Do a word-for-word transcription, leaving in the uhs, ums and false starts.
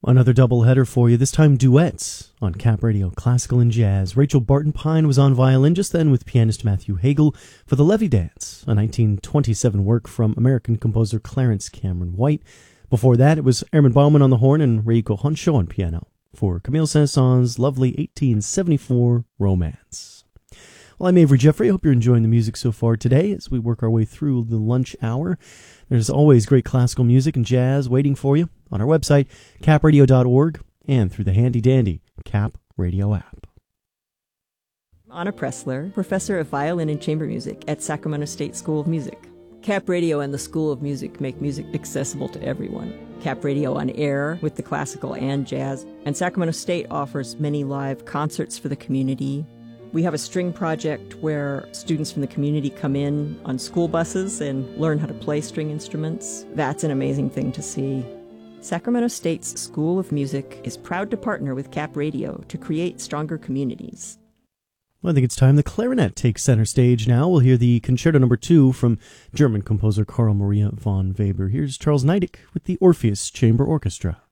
Another doubleheader for you, this time duets on Cap Radio, classical and jazz. Rachel Barton Pine was on violin just then with pianist Matthew Hagel for the Levy Dance, a nineteen twenty-seven work from American composer Clarence Cameron White. Before that, it was Erman Bauman on the horn and Reiko Honsho on piano for Camille Saint-Saëns' lovely eighteen seventy-four Romance. Well, I'm Avery Jeffrey. I hope you're enjoying the music so far today as we work our way through the lunch hour. There's always great classical music and jazz waiting for you on our website, cap radio dot org, and through the handy-dandy Cap Radio app. Anna Pressler, professor of violin and chamber music at Sacramento State School of Music. Cap Radio and the School of Music make music accessible to everyone. Cap Radio on air with the classical and jazz, and Sacramento State offers many live concerts for the community. We have a string project where students from the community come in on school buses and learn how to play string instruments. That's an amazing thing to see. Sacramento State's School of Music is proud to partner with Cap Radio to create stronger communities. Well, I think it's time the clarinet takes center stage now. We'll hear the Concerto Number Two from German composer Carl Maria von Weber. Here's Charles Neidig with the Orpheus Chamber Orchestra.